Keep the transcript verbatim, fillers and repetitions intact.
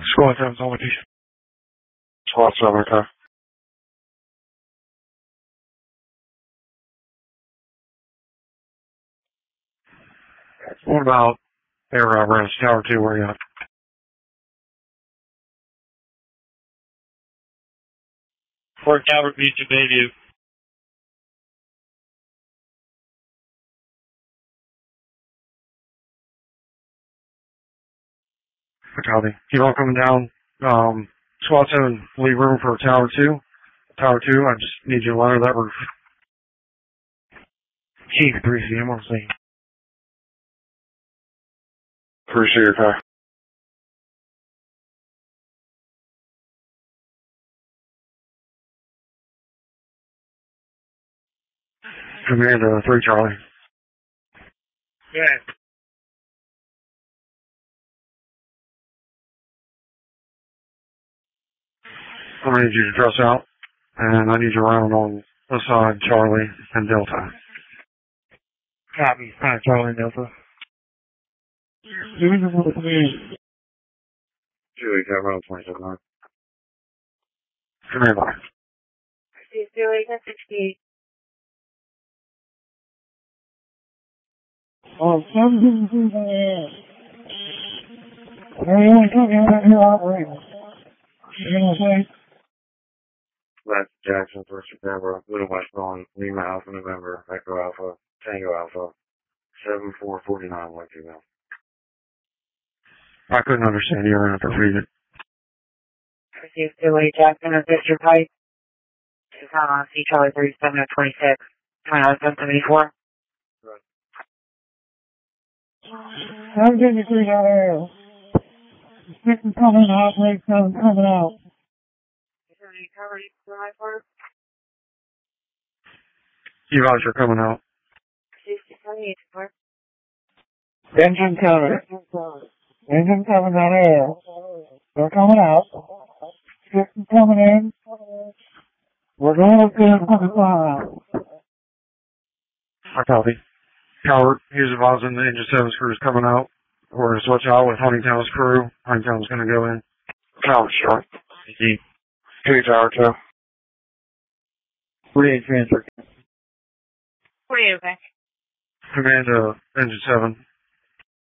Squad seven's on location. Squad seven, okay. What about Air uh, Rest Tower two, where you at? Fort Calvert Beach and Bayview. Copy. Keep on coming down. Um, Squad seven, leave room for Tower two. Tower two, I just need you to line that roof. Chief, three C, I'm on scene. three C, okay. Command uh, three Charlie. Yeah. I'm gonna need you to dress out, and I need you around on the side, Charlie and Delta. Copy. Hi, Charlie and Delta. Julie, Cameron, twenty-seven, nine. Command by. Julie, that's sixty-eight. Oh, something's in the air. Where you talking about your operator? You know what I'm saying? That's Jackson, first September, Little West Lawn, Lima Alpha, November, Echo Alpha, Tango Alpha, seven four four nine, like you know. I couldn't understand you. You're going to have to read it. Received Julie Jackson of District Heights. She's on C Charlie thirty-seven of twenty-six. twenty-nine seventy-four. Right. I'm getting the three out there. Six is coming out, eight seven coming out. Is there any coverage for my part? You guys are coming out. sixty-seven, four. Engine coming. Engine coming out there. They're coming out. Six is coming in. We're going up there and coming out. I copy. Howard, he's advising the Engine seven's crew is coming out. We're going to switch out with Huntington's crew. Huntington's going to go in. Tower, sure. Keep. Two Tower, two. forty-eight transfer. forty-eight, okay. Command uh, Engine seven.